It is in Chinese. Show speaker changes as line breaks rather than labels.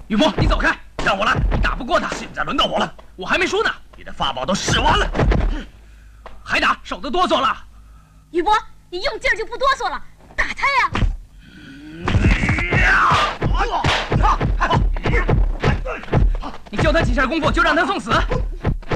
雨波，你走开，
让我来，
你打不过他。
现在轮到我了，
我还没输呢。
你的法宝都使完了，
还打，手都哆嗦了。
雨波，你用劲儿就不哆嗦了，打他呀！
你教他几下功夫，就让他送死。